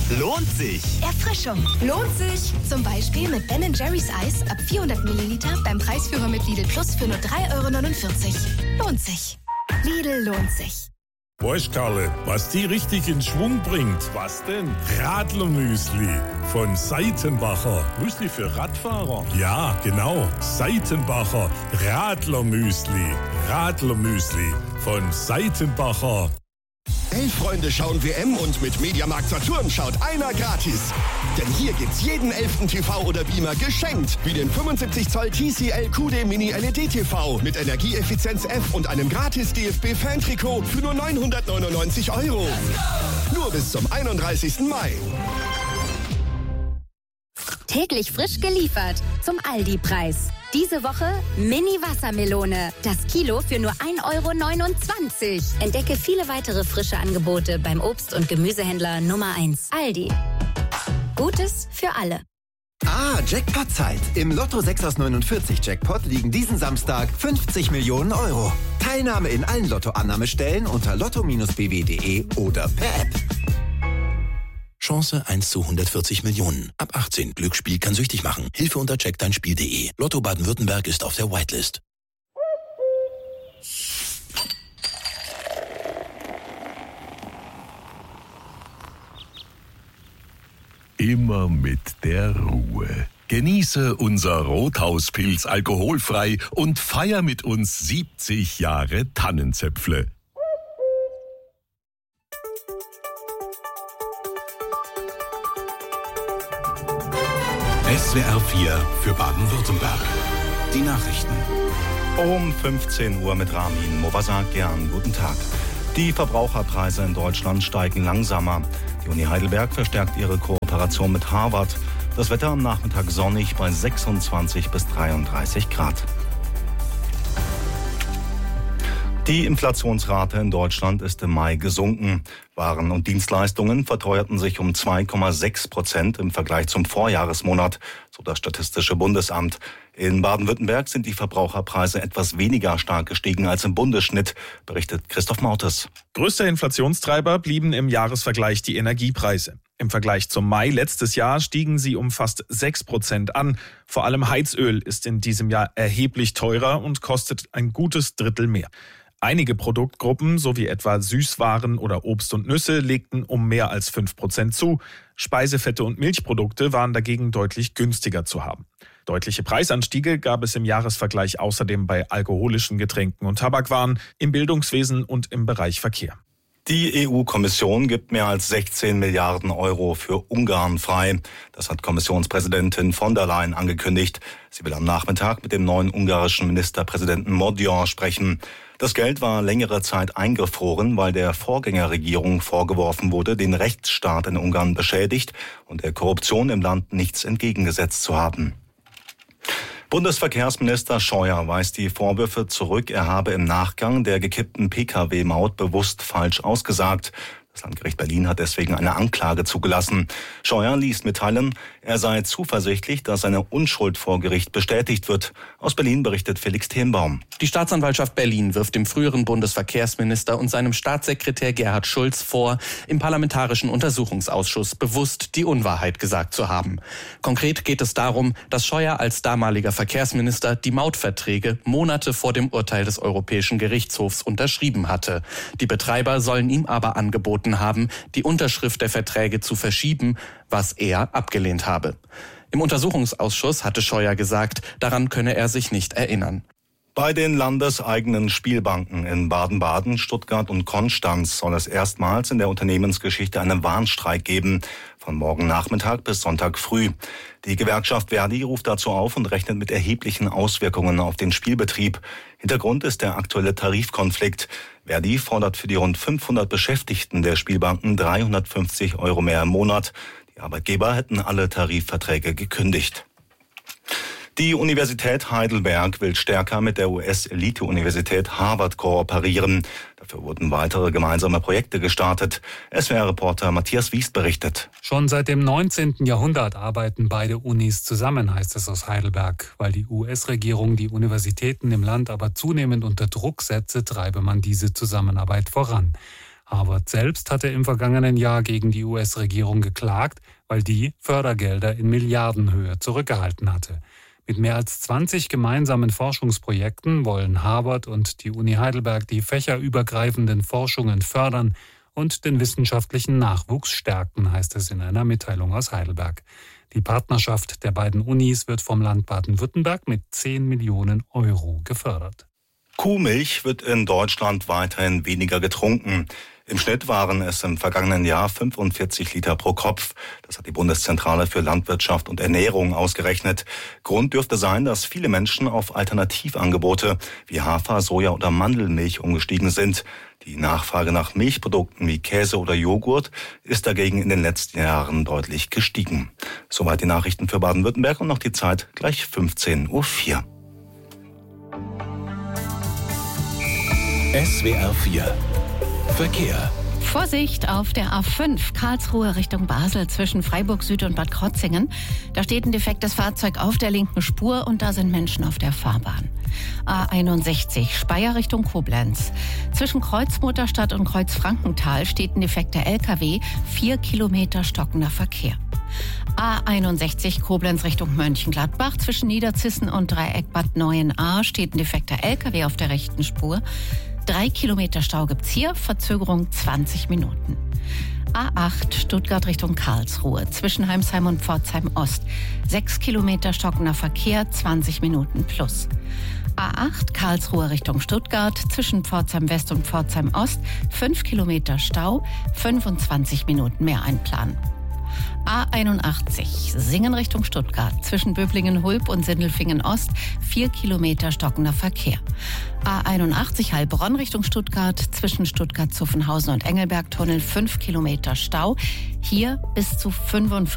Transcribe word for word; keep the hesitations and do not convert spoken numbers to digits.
lohnt sich. Erfrischung lohnt sich. Zum Beispiel mit Ben and Jerry's Eis ab vierhundert Milliliter beim Preisführer mit Lidl Plus für nur drei Euro neunundvierzig. Lohnt sich. Lidl lohnt sich. Weißt Karle, was die richtig in Schwung bringt? Was denn? Radlermüsli von Seitenbacher. Müsli für Radfahrer? Ja, genau. Seitenbacher Radlermüsli. Radlermüsli von Seitenbacher. Elf Freunde schauen W M und mit Mediamarkt Saturn schaut einer gratis. Denn hier gibt's jeden elften T V oder Beamer geschenkt. Wie den fünfundsiebzig Zoll T C L Q D Mini L E D T V mit Energieeffizienz F und einem gratis D F B-Fan-Trikot für nur neunhundertneunundneunzig Euro. Nur bis zum einunddreißigsten Mai. Täglich frisch geliefert zum Aldi-Preis. Diese Woche Mini-Wassermelone. Das Kilo für nur ein Euro neunundzwanzig. Entdecke viele weitere frische Angebote beim Obst- und Gemüsehändler Nummer eins. Aldi. Gutes für alle. Ah, Jackpot-Zeit. Im Lotto sechs aus neunundvierzig Jackpot liegen diesen Samstag fünfzig Millionen Euro. Teilnahme in allen Lotto-Annahmestellen unter lotto Bindestrich b w punkt de oder per App. Chance eins zu hundertvierzig Millionen. Ab achtzehn. Glücksspiel kann süchtig machen. Hilfe unter check dein Spiel punkt de. Lotto Baden-Württemberg ist auf der Whitelist. Immer mit der Ruhe. Genieße unser Rothauspilz alkoholfrei und feier mit uns siebzig Jahre Tannenzäpfle. S W R vier für Baden-Württemberg. Die Nachrichten. Um fünfzehn Uhr mit Ramin Movasakian. Guten Tag. Die Verbraucherpreise in Deutschland steigen langsamer. Die Uni Heidelberg verstärkt ihre Kooperation mit Harvard. Das Wetter am Nachmittag sonnig bei sechsundzwanzig bis dreiunddreißig Grad. Die Inflationsrate in Deutschland ist im Mai gesunken. Waren und Dienstleistungen verteuerten sich um zwei Komma sechs Prozent im Vergleich zum Vorjahresmonat, so das Statistische Bundesamt. In Baden-Württemberg sind die Verbraucherpreise etwas weniger stark gestiegen als im Bundesschnitt, berichtet Christoph Mautes. Größter Inflationstreiber blieben im Jahresvergleich die Energiepreise. Im Vergleich zum Mai letztes Jahr stiegen sie um fast sechs Prozent an. Vor allem Heizöl ist in diesem Jahr erheblich teurer und kostet ein gutes Drittel mehr. Einige Produktgruppen, sowie etwa Süßwaren oder Obst und Nüsse, legten um mehr als fünf Prozent zu. Speisefette und Milchprodukte waren dagegen deutlich günstiger zu haben. Deutliche Preisanstiege gab es im Jahresvergleich außerdem bei alkoholischen Getränken und Tabakwaren, im Bildungswesen und im Bereich Verkehr. Die E U-Kommission gibt mehr als sechzehn Milliarden Euro für Ungarn frei. Das hat Kommissionspräsidentin von der Leyen angekündigt. Sie will am Nachmittag mit dem neuen ungarischen Ministerpräsidenten Modior sprechen. Das Geld war längere Zeit eingefroren, weil der Vorgängerregierung vorgeworfen wurde, den Rechtsstaat in Ungarn beschädigt und der Korruption im Land nichts entgegengesetzt zu haben. Bundesverkehrsminister Scheuer weist die Vorwürfe zurück, er habe im Nachgang der gekippten P K W-Maut bewusst falsch ausgesagt. Das Landgericht Berlin hat deswegen eine Anklage zugelassen. Scheuer ließ mitteilen, er sei zuversichtlich, dass seine Unschuld vor Gericht bestätigt wird. Aus Berlin berichtet Felix Themenbaum. Die Staatsanwaltschaft Berlin wirft dem früheren Bundesverkehrsminister und seinem Staatssekretär Gerhard Schulz vor, im Parlamentarischen Untersuchungsausschuss bewusst die Unwahrheit gesagt zu haben. Konkret geht es darum, dass Scheuer als damaliger Verkehrsminister die Mautverträge Monate vor dem Urteil des Europäischen Gerichtshofs unterschrieben hatte. Die Betreiber sollen ihm aber angeboten haben, die Unterschrift der Verträge zu verschieben, was er abgelehnt habe. Im Untersuchungsausschuss hatte Scheuer gesagt, daran könne er sich nicht erinnern. Bei den landeseigenen Spielbanken in Baden-Baden, Stuttgart und Konstanz soll es erstmals in der Unternehmensgeschichte einen Warnstreik geben, von morgen Nachmittag bis Sonntag früh. Die Gewerkschaft Verdi ruft dazu auf und rechnet mit erheblichen Auswirkungen auf den Spielbetrieb. Hintergrund ist der aktuelle Tarifkonflikt. Verdi fordert für die rund fünfhundert Beschäftigten der Spielbanken dreihundertfünfzig Euro mehr im Monat. Die Arbeitgeber hätten alle Tarifverträge gekündigt. Die Universität Heidelberg will stärker mit der U S-Elite-Universität Harvard kooperieren. Dafür wurden weitere gemeinsame Projekte gestartet. S W R-Reporter Matthias Wiest berichtet. Schon seit dem neunzehnten Jahrhundert arbeiten beide Unis zusammen, heißt es aus Heidelberg. Weil die U S-Regierung die Universitäten im Land aber zunehmend unter Druck setze, treibe man diese Zusammenarbeit voran. Harvard selbst hatte im vergangenen Jahr gegen die U S-Regierung geklagt, weil die Fördergelder in Milliardenhöhe zurückgehalten hatte. Mit mehr als zwanzig gemeinsamen Forschungsprojekten wollen Harvard und die Uni Heidelberg die fächerübergreifenden Forschungen fördern und den wissenschaftlichen Nachwuchs stärken, heißt es in einer Mitteilung aus Heidelberg. Die Partnerschaft der beiden Unis wird vom Land Baden-Württemberg mit zehn Millionen Euro gefördert. Kuhmilch wird in Deutschland weiterhin weniger getrunken. Im Schnitt waren es im vergangenen Jahr fünfundvierzig Liter pro Kopf. Das hat die Bundeszentrale für Landwirtschaft und Ernährung ausgerechnet. Grund dürfte sein, dass viele Menschen auf Alternativangebote wie Hafer-, Soja- oder Mandelmilch umgestiegen sind. Die Nachfrage nach Milchprodukten wie Käse oder Joghurt ist dagegen in den letzten Jahren deutlich gestiegen. Soweit die Nachrichten für Baden-Württemberg und noch die Zeit gleich fünfzehn Uhr vier. S W R vier Verkehr. Vorsicht auf der A fünf Karlsruhe Richtung Basel zwischen Freiburg Süd und Bad Krotzingen. Da steht ein defektes Fahrzeug auf der linken Spur und da sind Menschen auf der Fahrbahn. A einundsechzig Speyer Richtung Koblenz. Zwischen Kreuzmutterstadt und Kreuzfrankenthal steht ein defekter L K W, vier Kilometer stockender Verkehr. A einundsechzig Koblenz Richtung Mönchengladbach. Zwischen Niederzissen und Dreieck Bad Neuenahr steht ein defekter L K W auf der rechten Spur. Drei Kilometer Stau gibt's hier, Verzögerung zwanzig Minuten. A acht Stuttgart Richtung Karlsruhe, zwischen Heimsheim und Pforzheim Ost. Sechs Kilometer stockender Verkehr, zwanzig Minuten plus. A acht Karlsruhe Richtung Stuttgart, zwischen Pforzheim West und Pforzheim Ost. Fünf Kilometer Stau, fünfundzwanzig Minuten mehr einplanen. A einundachtzig Singen Richtung Stuttgart, zwischen Böblingen-Hulb und Sindelfingen-Ost, vier Kilometer stockender Verkehr. A einundachtzig Heilbronn Richtung Stuttgart, zwischen Stuttgart-Zuffenhausen und Engelberg-Tunnel, fünf Kilometer Stau, hier bis zu fünfundvierzig